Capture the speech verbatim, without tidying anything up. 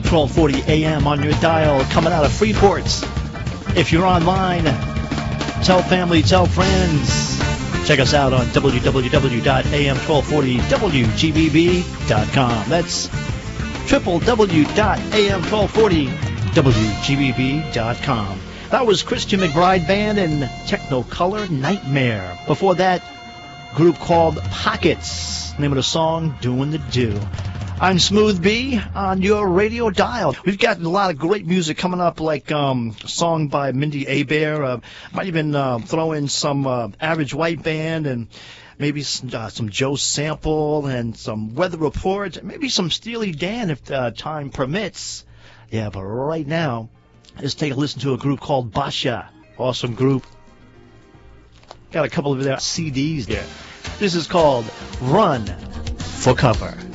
twelve forty A M on your dial, coming out of Freeport. If you're online, tell family, tell friends. Check us out on w w w dot a m twelve forty w g b b dot com. That's w w w dot a m twelve forty w g b b dot com. That was Christian McBride Band and Technicolor Nightmare. Before that, group called Pockets. Name of the song, Doing the Do. I'm Smooth B on your radio dial. We've got a lot of great music coming up, like um, a song by Mindy Abair. Uh, might even uh, throw in some uh, Average White Band and maybe some, uh, some Joe Sample and some Weather Report, maybe some Steely Dan if uh, time permits. Yeah, but right now, let's take a listen to a group called Basha. Awesome group. Got a couple of their C Ds there. This is called Run for Cover.